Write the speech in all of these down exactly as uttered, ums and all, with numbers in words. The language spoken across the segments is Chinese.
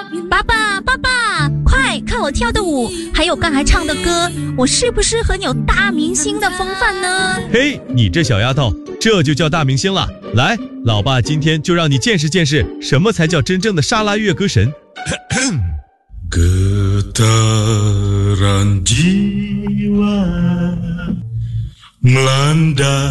爸爸，爸爸，快看我跳的舞，还有刚才唱的歌，我是不是很有大明星的风范呢？ 嘿，你这小丫头，这就叫大明星了。来，老爸今天就让你见识见识，什么才叫真正的沙拉越歌神。 Getaran jiwa melanda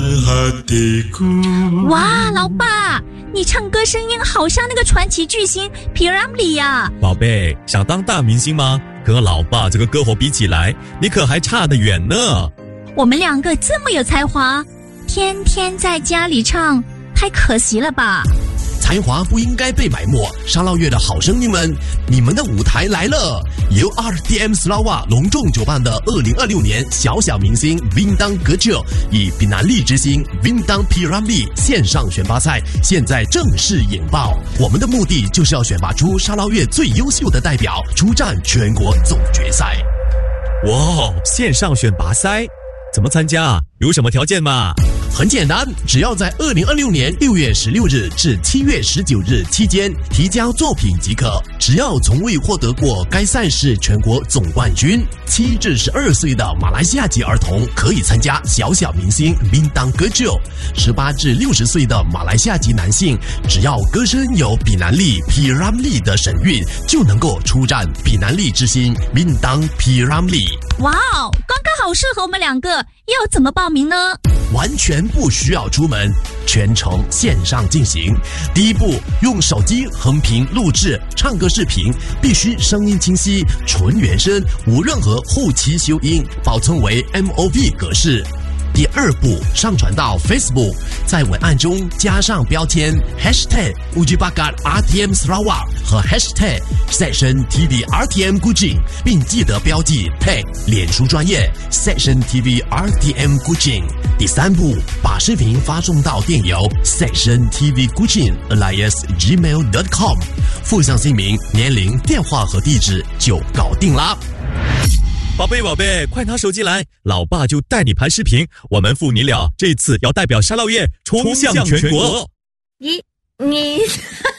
hatiku。 哇，老爸，你唱歌声音好像那个传奇巨星 P. Ramlee 呀！ 宝贝，想当大明星吗？和老爸这个歌喉比起来，你可还差得远呢。 我们两个这么有才华，天天在家里唱，太可惜了吧？ 才华不应该被埋没，沙捞越的好声音们，你们的舞台来了！由 R T M Sarawak 隆重主办的二零二六年小小明星 Bintang Kecil 与比南利之星 Bintang P. Ramlee 线上选拔赛现在正式引爆。我们的目的就是要选拔出沙捞越最优秀的代表，出战全国总决赛。 哇，线上选拔赛怎么参加？有什么条件吗？ 很简单，只要在二零二六年六月十六日至七月十九日期间提交作品即可。只要从未获得过该赛事全国总冠军，七至十二岁的马来西亚籍儿童可以参加小小明星 Bintang Kecil。十八至六十岁的马来西亚籍男性，只要歌声有比南利 P. Ramlee 的神韵，就能够出战比南利之星 Bintang P. Ramlee。 哇哦，刚刚好适合我们两个，要怎么报名呢？ 完全不需要出门，全程线上进行。第一步，用手机横屏录制唱歌视频，必须声音清晰、纯原声，无任何后期修音，保存为 M O V 格式。第二步，上传到 Facebook， 在文案中加上标签 Hashtag Uji Bakat R T M Sarawak 和 Hashtag Section T V R T M Kuching， 并记得标记 Tag 脸书专业 Section T V R T M Kuching。第三步，把视频发送到电邮 Section T V Kuching alias gmail dot com， 附上姓名、年龄、电话和地址就搞定啦。 宝贝宝贝，快拿手机来，老爸就带你拍视频，我们父女俩这次要代表沙捞越冲向全国。 你你